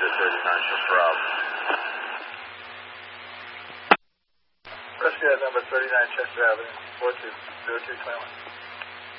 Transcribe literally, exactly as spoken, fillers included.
to thirty-nine Chester Ave. Rescue at number thirty-nine Chester Avenue, four two zero two two one.